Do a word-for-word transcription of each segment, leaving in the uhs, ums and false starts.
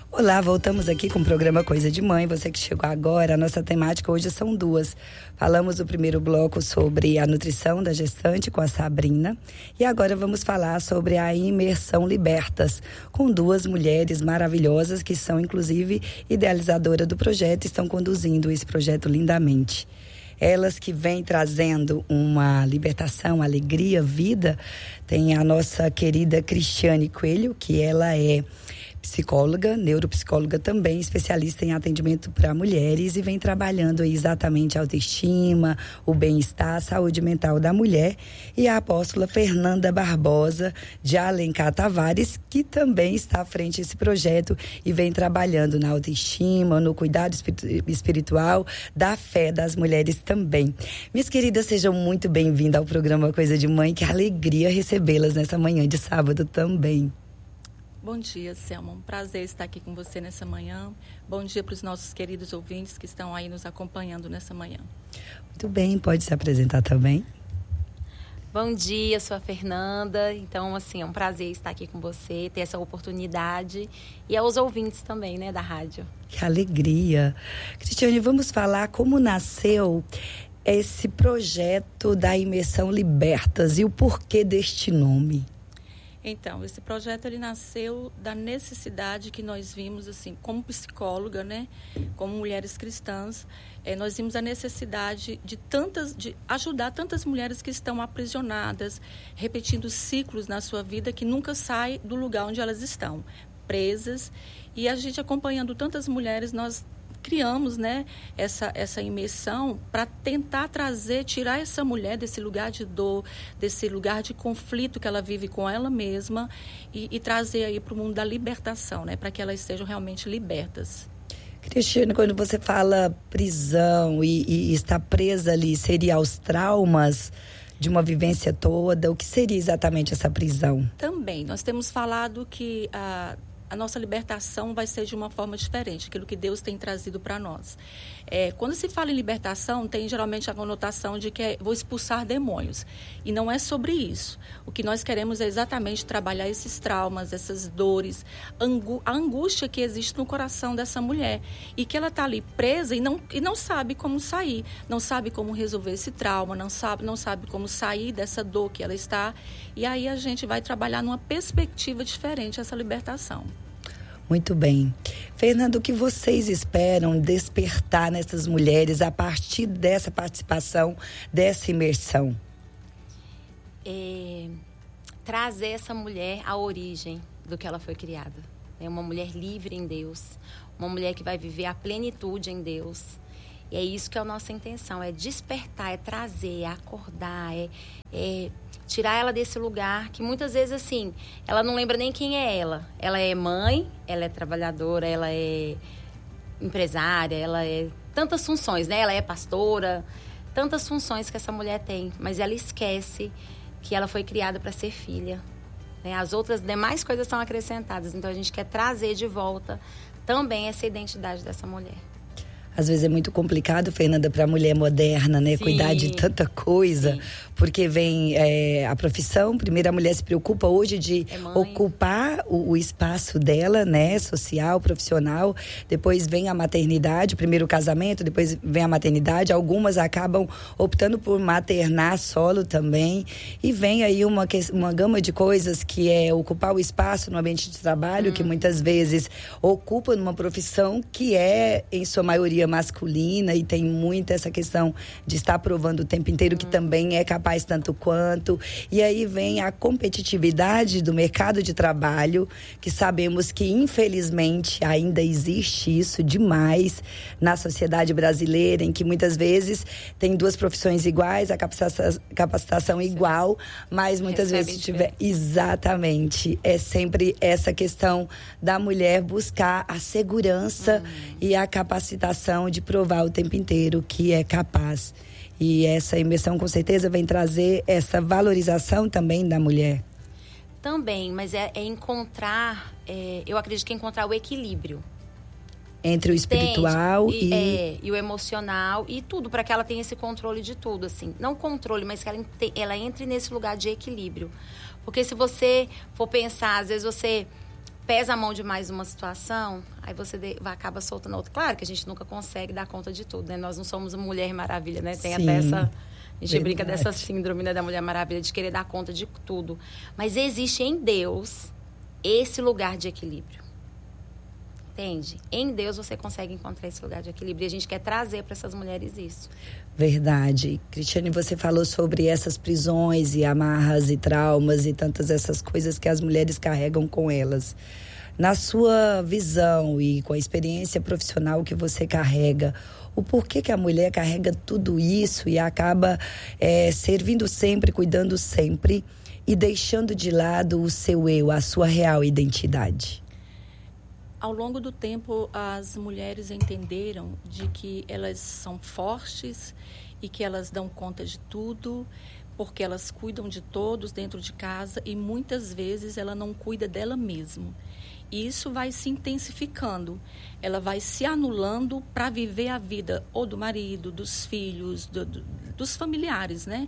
Olá, voltamos aqui com o programa Coisa de Mãe. Você que chegou agora, a nossa temática hoje são duas. Falamos no primeiro bloco sobre a nutrição da gestante com a Sabrina. E agora vamos falar sobre a imersão Libertas, com duas mulheres maravilhosas que são, inclusive, idealizadoras do projeto e estão conduzindo esse projeto lindamente. Elas que vêm trazendo uma libertação, alegria, vida. Tem a nossa querida Cristiane Coelho, que ela é psicóloga, neuropsicóloga também, especialista em atendimento para mulheres e vem trabalhando aí exatamente a autoestima, o bem-estar, a saúde mental da mulher. E a apóstola Fernanda Barbosa de Alencar Tavares, que também está à frente desse projeto e vem trabalhando na autoestima, no cuidado espiritual, da fé das mulheres também. Minhas queridas, sejam muito bem-vindas ao programa Coisa de Mãe, que alegria recebê-las nessa manhã de sábado também. Bom dia, Selma. Um prazer estar aqui com você nessa manhã. Bom dia para os nossos queridos ouvintes que estão aí nos acompanhando nessa manhã. Muito bem, pode se apresentar também. Bom dia, sou a Fernanda. Então, assim, é um prazer estar aqui com você, ter essa oportunidade. E aos ouvintes também, né, da rádio. Que alegria. Cristiane, vamos falar como nasceu esse projeto da Imersão Libertas e o porquê deste nome. Então, esse projeto ele nasceu da necessidade que nós vimos, assim, como psicóloga, né, como mulheres cristãs, eh, nós vimos a necessidade de tantas, de ajudar tantas mulheres que estão aprisionadas, repetindo ciclos na sua vida que nunca saem do lugar onde elas estão, presas. E a gente acompanhando tantas mulheres, nós criamos, né, essa, essa imersão para tentar trazer, tirar essa mulher desse lugar de dor, desse lugar de conflito que ela vive com ela mesma e, e trazer aí para o mundo da libertação, né, para que elas sejam realmente libertas. Cristiane, quando você fala prisão e, e está presa ali, seria aos traumas de uma vivência toda? O que seria exatamente essa prisão? Também, nós temos falado que a A nossa libertação vai ser de uma forma diferente, aquilo que Deus tem trazido para nós. É, quando se fala em libertação, tem geralmente a conotação de que é, vou expulsar demônios. E não é sobre isso. O que nós queremos é exatamente trabalhar esses traumas, essas dores, angu- a angústia que existe no coração dessa mulher. E que ela está ali presa e não, e não sabe como sair, não sabe como resolver esse trauma, não sabe, não sabe como sair dessa dor que ela está. E aí a gente vai trabalhar numa perspectiva diferente essa libertação. Muito bem. Fernando, o que vocês esperam despertar nessas mulheres a partir dessa participação, dessa imersão? É, trazer essa mulher à origem do que ela foi criada. É uma mulher livre em Deus, uma mulher que vai viver a plenitude em Deus. E é isso que é a nossa intenção, é despertar, é trazer, é acordar, é, é tirar ela desse lugar que muitas vezes, assim, ela não lembra nem quem é ela. Ela é mãe, ela é trabalhadora, ela é empresária, ela é tantas funções, né? Ela é pastora, tantas funções que essa mulher tem, mas ela esquece que ela foi criada para ser filha, né? As outras demais coisas são acrescentadas, então a gente quer trazer de volta também essa identidade dessa mulher. Às vezes é muito complicado, Fernanda, para a mulher moderna, né? Sim. Cuidar de tanta coisa. Sim. Porque vem é, a profissão, primeiro a mulher se preocupa hoje de é ocupar o, o espaço dela, né? Social, profissional. Depois vem a maternidade, primeiro o casamento, depois vem a maternidade. Algumas acabam optando por maternar solo também. E vem aí uma, uma gama de coisas que é ocupar o espaço no ambiente de trabalho, hum. que muitas vezes ocupa numa profissão que é, em sua maioria, masculina, e tem muito essa questão de estar provando o tempo inteiro, que também é capaz tanto quanto. E aí vem a competitividade do mercado de trabalho, que sabemos que infelizmente ainda existe isso demais na sociedade brasileira, em que muitas vezes tem duas profissões iguais, a capacitação, capacitação igual, mas muitas Recebe vezes tiver exatamente, é sempre essa questão da mulher buscar a segurança hum. e a capacitação de provar o tempo inteiro que é capaz. E essa imersão com certeza vem trazer essa valorização também da mulher. Também, mas é, é encontrar, é, eu acredito que é encontrar o equilíbrio. Entre o espiritual e, e... É, e o emocional e tudo, para que ela tenha esse controle de tudo, assim. Não controle, mas que ela, ela entre nesse lugar de equilíbrio. Porque se você for pensar, às vezes você pesa a mão demais uma situação, aí você de, vai, acaba soltando outra. Claro que a gente nunca consegue dar conta de tudo, né? Nós não somos uma Mulher Maravilha, né? Tem Sim, até essa... A gente verdade. brinca dessa síndrome, né, da Mulher Maravilha, de querer dar conta de tudo. Mas existe em Deus esse lugar de equilíbrio. Entende? Em Deus você consegue encontrar esse lugar de equilíbrio. E a gente quer trazer para essas mulheres isso. Verdade. Cristiane, você falou sobre essas prisões e amarras e traumas e tantas essas coisas que as mulheres carregam com elas. Na sua visão e com a experiência profissional que você carrega, o porquê que a mulher carrega tudo isso e acaba é, servindo sempre, cuidando sempre e deixando de lado o seu eu, a sua real identidade? Ao longo do tempo, as mulheres entenderam de que elas são fortes e que elas dão conta de tudo, porque elas cuidam de todos dentro de casa e muitas vezes ela não cuida dela mesma. E isso vai se intensificando, ela vai se anulando para viver a vida ou do marido, dos filhos, do, do, dos familiares, né?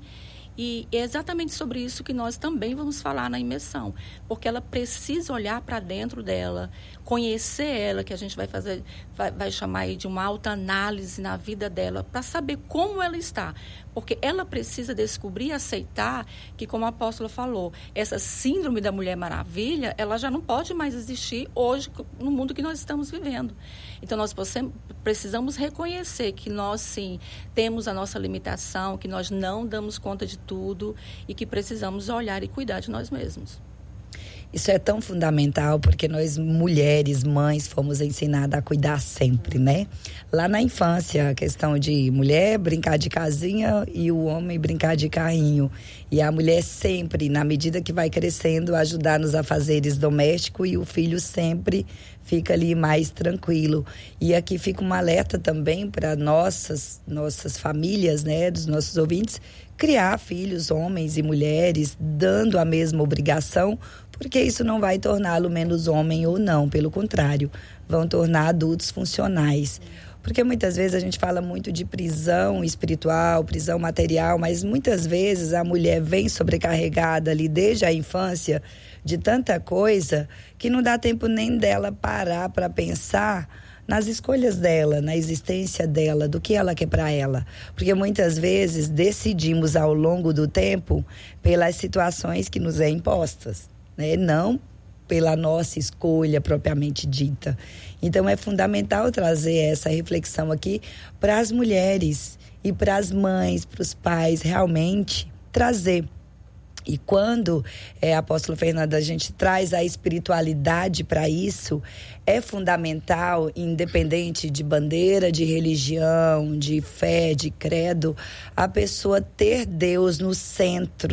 E é exatamente sobre isso que nós também vamos falar na imersão, porque ela precisa olhar para dentro dela, conhecer ela, que a gente vai fazer, vai, vai chamar aí de uma autoanálise na vida dela, para saber como ela está, porque ela precisa descobrir e aceitar que, como a apóstola falou, essa síndrome da Mulher Maravilha, ela já não pode mais existir hoje no mundo que nós estamos vivendo. Então, nós precisamos reconhecer que nós, sim, temos a nossa limitação, que nós não damos conta de tudo e que precisamos olhar e cuidar de nós mesmos. Isso é tão fundamental porque nós, mulheres, mães, fomos ensinadas a cuidar sempre, né? Lá na infância, a questão de mulher brincar de casinha e o homem brincar de carrinho. E a mulher sempre, na medida que vai crescendo, ajudar nos afazeres domésticos e o filho sempre fica ali mais tranquilo. E aqui fica um alerta também para nossas, nossas famílias, né, dos nossos ouvintes, criar filhos, homens e mulheres, dando a mesma obrigação, porque isso não vai torná-lo menos homem ou não, pelo contrário, vão tornar adultos funcionais. Porque muitas vezes a gente fala muito de prisão espiritual, prisão material, mas muitas vezes a mulher vem sobrecarregada ali desde a infância de tanta coisa que não dá tempo nem dela parar para pensar nas escolhas dela, na existência dela, do que ela quer para ela. Porque muitas vezes decidimos ao longo do tempo pelas situações que nos é impostas, né? Não pela nossa escolha propriamente dita. Então é fundamental trazer essa reflexão aqui para as mulheres e para as mães, para os pais, realmente trazer. E quando, é, apóstolo Fernanda, a gente traz a espiritualidade para isso, é fundamental, independente de bandeira, de religião, de fé, de credo, a pessoa ter Deus no centro